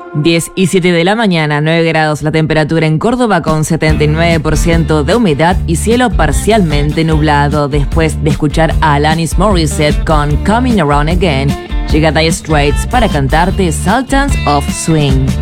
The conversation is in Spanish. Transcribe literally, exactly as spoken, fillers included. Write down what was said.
diez y siete de la mañana, nueve grados la temperatura en Córdoba con setenta y nueve por ciento de humedad y cielo parcialmente nublado. Después de escuchar a Alanis Morissette con Coming Around Again, llega Dire Straits para cantarte Sultans of Swing.